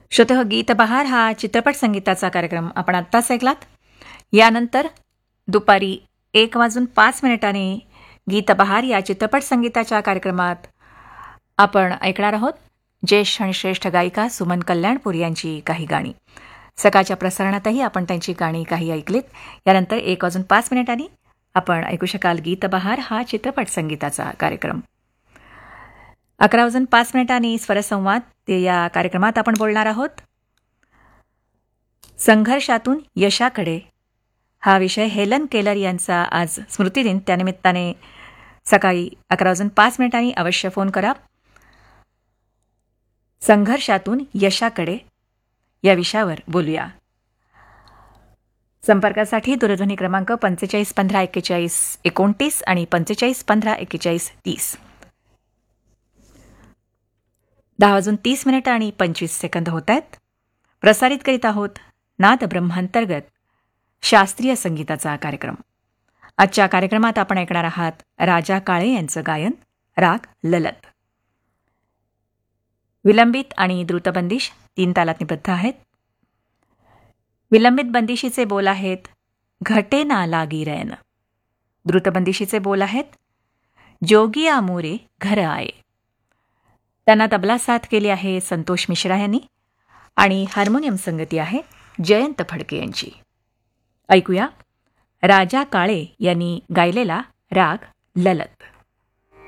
श्रोते हो, गीत बहार हा चित्रपट संगीताचा कार्यक्रम आपण आत्ताच ऐकलात. यानंतर दुपारी 1:05 गीत बहार या चित्रपट संगीताच्या कार्यक्रमात आपण ऐकणार आहोत ज्येष्ठ आणि श्रेष्ठ गायिका सुमन कल्याणपूर यांची काही गाणी. सकाळच्या प्रसारणातही आपण त्यांची गाणी काही ऐकलीत. यानंतर 1:05 आपण ऐकू शकाल गीत बहार हा चित्रपट संगीताचा कार्यक्रम. 11:05 स्वरसंवाद या कार्यक्रमात आपण बोलणार आहोत संघर्षातून यशाकडे हा विषय. हेलन केलर यांचा आज स्मृतिदिन, त्यानिमित्ताने सकाळी 11:05 अवश्य फोन करा. संघर्षातून यशाकडे या विषयावर बोलूया. संपर्कासाठी दूरध्वनी क्रमांक 45 15 41 29 आणि 45 15 41 30. 10:30 आणि 25 सेकंद होत आहेत. प्रसारित करीत आहोत नाद ब्रह्मांतर्गत शास्त्रीय संगीताचा कार्यक्रम. आजच्या कार्यक्रमात आपण ऐकणार आहात राजा काळे यांचं गायन, राग ललत. विलंबित आणि द्रुतबंदिश 3 तालात निबद्ध आहेत. विलंबित बंदिशीचे बोल आहेत घटे ना लागी रैन. द्रुतबंदिशीचे बोल आहेत जोगिया मोरे घर आये. त्यांना तबला साथ केली आहे संतोष मिश्रा यांनी आणि हार्मोनियम संगती आहे जयंत फडके यांची. ऐकूया राजा काळे यांनी गायलेला राग ललत.